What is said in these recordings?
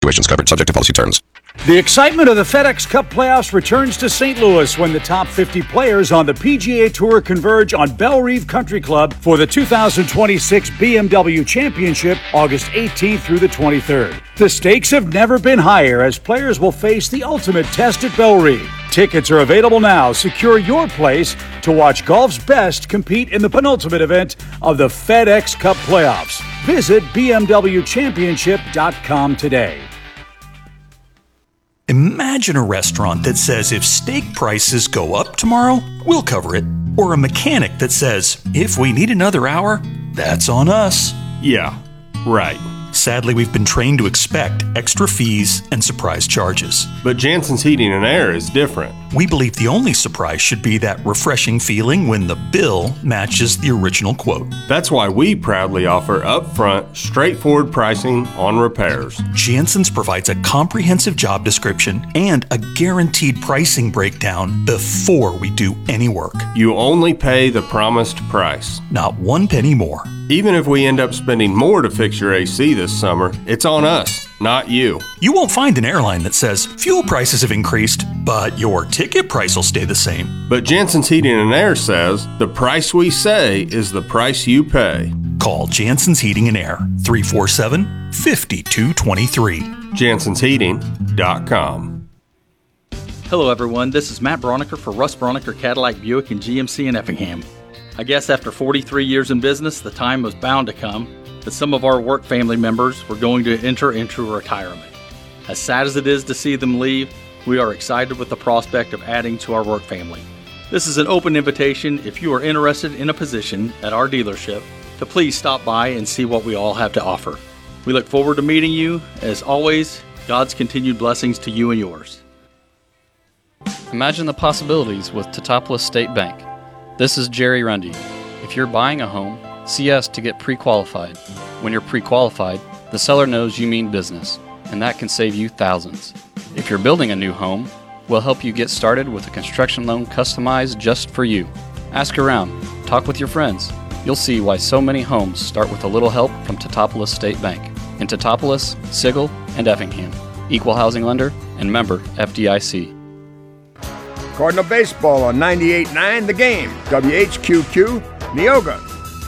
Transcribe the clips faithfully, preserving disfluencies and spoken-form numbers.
situations covered, subject to policy terms. The excitement of the FedEx Cup playoffs returns to Saint Louis when the top fifty players on the P G A Tour converge on Bellerive Country Club for the two thousand twenty-six B M W Championship, August eighteenth through the twenty-third. The stakes have never been higher as players will face the ultimate test at Bellerive. Tickets are available now. Secure your place to watch golf's best compete in the penultimate event of the FedEx Cup playoffs. Visit B M W championship dot com today. Imagine a restaurant that says if steak prices go up tomorrow, we'll cover it. Or a mechanic that says, if we need another hour, that's on us. Yeah, right. Sadly, we've been trained to expect extra fees and surprise charges. But Jansen's Heating and Air is different. We believe the only surprise should be that refreshing feeling when the bill matches the original quote. That's why we proudly offer upfront, straightforward pricing on repairs. Jansen's provides a comprehensive job description and a guaranteed pricing breakdown before we do any work. You only pay the promised price. Not one penny more. Even if we end up spending more to fix your A C this summer, it's on us, not you. You won't find an airline that says fuel prices have increased, but your ticket price will stay the same. But Jansen's Heating and Air says the price we say is the price you pay. Call Jansen's Heating and Air, three four seven, five two two three. Jansens Heating dot com. Hello everyone, this is Matt Broniker for Russ Broniker Cadillac Buick and G M C in Effingham. I guess after forty-three years in business, the time was bound to come that some of our work family members were going to enter into retirement. As sad as it is to see them leave, we are excited with the prospect of adding to our work family. This is an open invitation if you are interested in a position at our dealership to please stop by and see what we all have to offer. We look forward to meeting you. As always, God's continued blessings to you and yours. Imagine the possibilities with Teutopolis State Bank. This is Jerry Rundy. If you're buying a home, see us to get pre-qualified. When you're pre-qualified, the seller knows you mean business, and that can save you thousands. If you're building a new home, we'll help you get started with a construction loan customized just for you. Ask around, talk with your friends. You'll see why so many homes start with a little help from Teutopolis State Bank. In Teutopolis, Sigel, and Effingham. Equal housing lender and member F D I C. Cardinal Baseball on ninety-eight point nine The Game, W H Q Q, Neoga.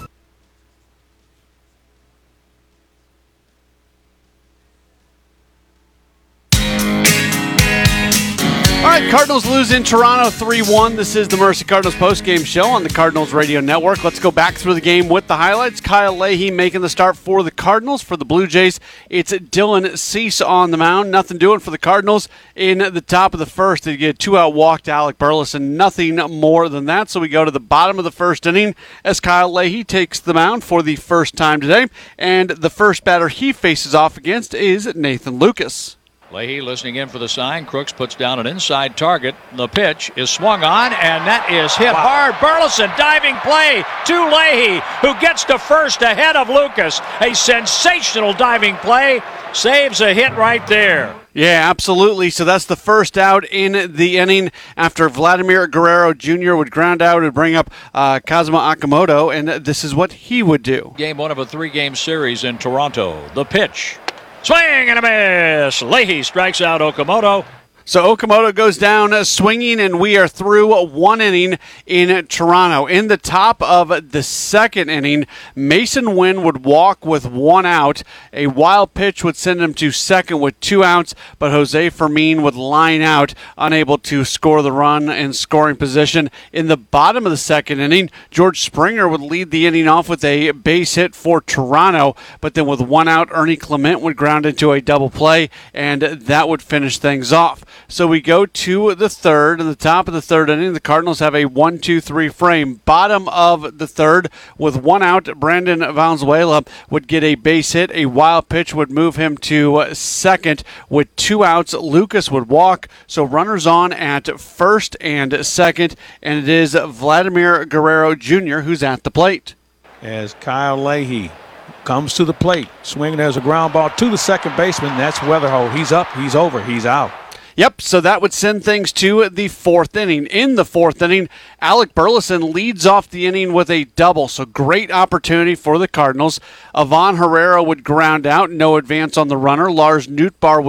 All right, Cardinals lose in Toronto three one. This is the Mercy Cardinals postgame show on the Cardinals Radio Network. Let's go back through the game with the highlights. Kyle Leahy making the start for the Cardinals. For the Blue Jays, it's Dylan Cease on the mound. Nothing doing for the Cardinals in the top of the first. They get a two-out walk to Alec Burleson. Nothing more than that. So we go to the bottom of the first inning as Kyle Leahy takes the mound for the first time today. And the first batter he faces off against is Nathan Lucas. Leahy listening in for the sign. Crooks puts down an inside target. The pitch is swung on, and that is hit wow. hard. Burleson diving play to Leahy, who gets to first ahead of Lucas. A sensational diving play. Saves a hit right there. Yeah, absolutely. So that's the first out in the inning after Vladimir Guerrero Junior would ground out and bring up uh, Kazuma Okamoto, and this is what he would do. Game one of a three-game series in Toronto. The pitch. Swing and a miss. Leahy strikes out Okamoto. So Okamoto goes down uh, swinging, and we are through one inning in Toronto. In the top of the second inning, Mason Wynn would walk with one out. A wild pitch would send him to second with two outs, but Jose Fermin would line out, unable to score the run in scoring position. In the bottom of the second inning, George Springer would lead the inning off with a base hit for Toronto, but then with one out, Ernie Clement would ground into a double play, and that would finish things off. So we go to the third. In the top of the third inning, the Cardinals have a one two three frame. Bottom of the third, with one out, Brandon Valenzuela would get a base hit. A wild pitch would move him to second. With two outs, Lucas would walk. So runners on at first and second, and it is Vladimir Guerrero Junior who's at the plate. As Kyle Leahy comes to the plate, swinging as a ground ball to the second baseman. That's Weatherhold. He's up, he's over, he's out. Yep, so that would send things to the fourth inning. In the fourth inning, Alec Burleson leads off the inning with a double, so great opportunity for the Cardinals. Ivan Herrera would ground out, no advance on the runner. Lars Nootbaar would